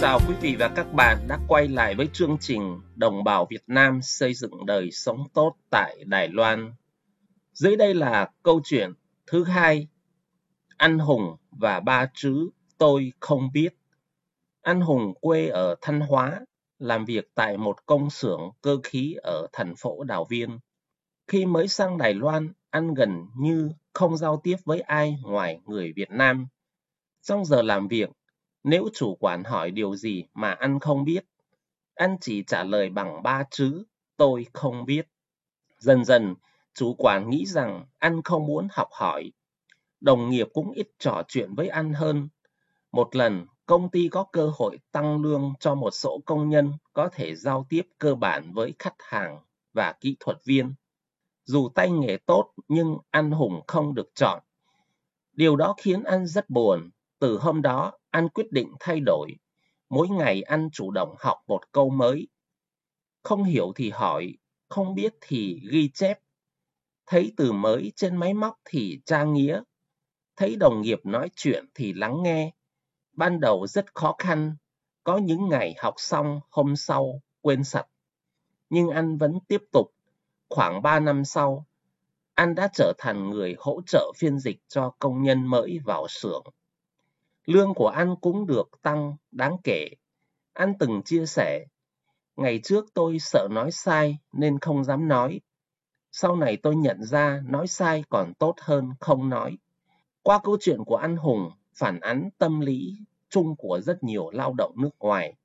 Chào quý vị và các bạn đã quay lại với chương trình Đồng bào Việt Nam xây dựng đời sống tốt tại Đài Loan. Dưới đây là câu chuyện thứ hai, Anh Hùng và ba chữ tôi không biết. Anh Hùng quê ở Thanh Hóa, làm việc tại một công xưởng cơ khí ở thành phố Đào Viên. Khi mới sang Đài Loan, anh gần như không giao tiếp với ai ngoài người Việt Nam. Trong giờ làm việc, nếu chủ quản hỏi điều gì mà anh không biết, anh chỉ trả lời bằng ba chữ tôi không biết. Dần dần, chủ quản nghĩ rằng anh không muốn học hỏi. Đồng nghiệp cũng ít trò chuyện với anh hơn. Một lần, công ty có cơ hội tăng lương cho một số công nhân có thể giao tiếp cơ bản với khách hàng và kỹ thuật viên. Dù tay nghề tốt nhưng anh Hùng không được chọn. Điều đó khiến anh rất buồn. Từ hôm đó, anh quyết định thay đổi. Mỗi ngày anh chủ động học một câu mới. Không hiểu thì hỏi, không biết thì ghi chép. Thấy từ mới trên máy móc thì tra nghĩa. Thấy đồng nghiệp nói chuyện thì lắng nghe. Ban đầu rất khó khăn, có những ngày học xong hôm sau quên sạch. Nhưng anh vẫn tiếp tục. Khoảng 3 năm sau, anh đã trở thành người hỗ trợ phiên dịch cho công nhân mới vào xưởng. Lương của anh cũng được tăng đáng kể. Anh từng chia sẻ, ngày trước tôi sợ nói sai nên không dám nói. Sau này tôi nhận ra nói sai còn tốt hơn không nói. Qua câu chuyện của anh Hùng phản ánh tâm lý chung của rất nhiều lao động nước ngoài.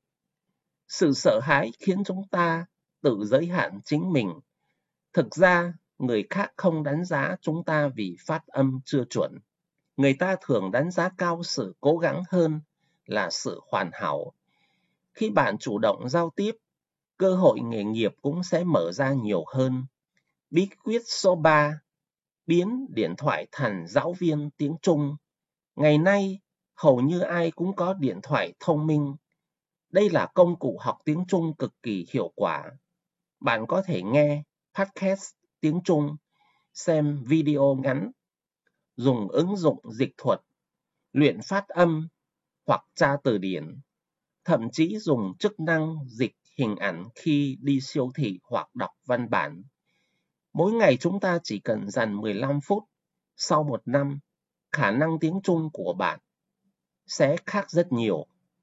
Sự sợ hãi khiến chúng ta tự giới hạn chính mình. Thực ra, người khác không đánh giá chúng ta vì phát âm chưa chuẩn. Người ta thường đánh giá cao sự cố gắng hơn là sự hoàn hảo. Khi bạn chủ động giao tiếp, cơ hội nghề nghiệp cũng sẽ mở ra nhiều hơn. Bí quyết số 3. Biến điện thoại thành giáo viên tiếng Trung. Ngày nay, hầu như ai cũng có điện thoại thông minh. Đây là công cụ học tiếng Trung cực kỳ hiệu quả. Bạn có thể nghe podcast tiếng Trung, xem video ngắn, dùng ứng dụng dịch thuật, luyện phát âm hoặc tra từ điển, thậm chí dùng chức năng dịch hình ảnh khi đi siêu thị hoặc đọc văn bản. Mỗi ngày chúng ta chỉ cần dành 15 phút, sau một năm, khả năng tiếng Trung của bạn sẽ khác rất nhiều.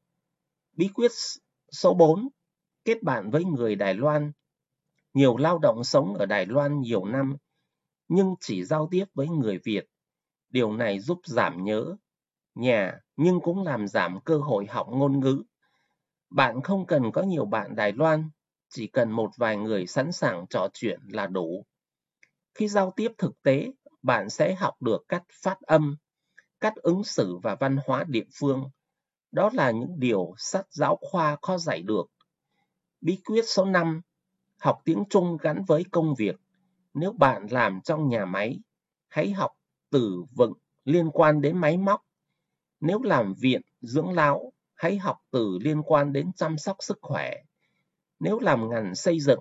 Bí quyết số 4. Kết bạn với người Đài Loan. Nhiều lao động sống ở Đài Loan nhiều năm, nhưng chỉ giao tiếp với người Việt. Điều này giúp giảm nhớ nhà, nhưng cũng làm giảm cơ hội học ngôn ngữ. Bạn không cần có nhiều bạn Đài Loan, chỉ cần một vài người sẵn sàng trò chuyện là đủ. Khi giao tiếp thực tế, bạn sẽ học được cách phát âm, cách ứng xử và văn hóa địa phương. Đó là những điều sách giáo khoa khó dạy được. Bí quyết số 5. Học tiếng Trung gắn với công việc. Nếu bạn làm trong nhà máy, hãy học từ vựng liên quan đến máy móc. Nếu làm viện dưỡng lão, hãy học từ liên quan đến chăm sóc sức khỏe. Nếu làm ngành xây dựng,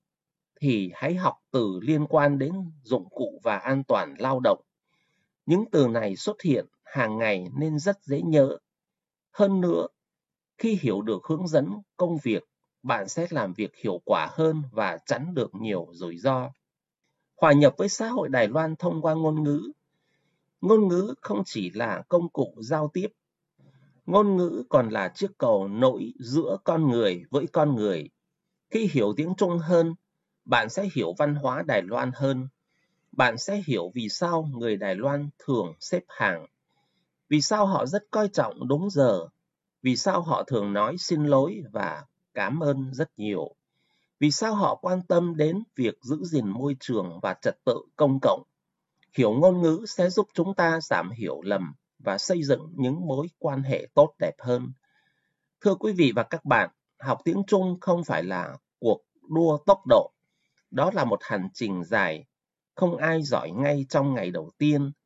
thì hãy học từ liên quan đến dụng cụ và an toàn lao động. Những từ này xuất hiện hàng ngày nên rất dễ nhớ. Hơn nữa, khi hiểu được hướng dẫn công việc, bạn sẽ làm việc hiệu quả hơn và tránh được nhiều rủi ro. Hòa nhập với xã hội Đài Loan thông qua ngôn ngữ. Ngôn ngữ không chỉ là công cụ giao tiếp. Ngôn ngữ còn là chiếc cầu nối giữa con người với con người. Khi hiểu tiếng Trung hơn, bạn sẽ hiểu văn hóa Đài Loan hơn. Bạn sẽ hiểu vì sao người Đài Loan thường xếp hàng. Vì sao họ rất coi trọng đúng giờ. Vì sao họ thường nói xin lỗi và cảm ơn rất nhiều. Vì sao họ quan tâm đến việc giữ gìn môi trường và trật tự công cộng. Hiểu ngôn ngữ sẽ giúp chúng ta giảm hiểu lầm và xây dựng những mối quan hệ tốt đẹp hơn. Thưa quý vị và các bạn, học tiếng Trung không phải là cuộc đua tốc độ. Đó là một hành trình dài. Không ai giỏi ngay trong ngày đầu tiên,